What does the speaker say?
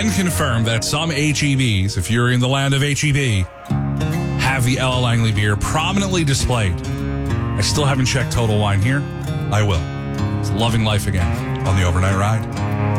can confirm that some HEBs, if you're in the land of HEB, have the Ella Langley beer prominently displayed. I still haven't checked Total Wine here. I will. It's loving life again on the overnight ride.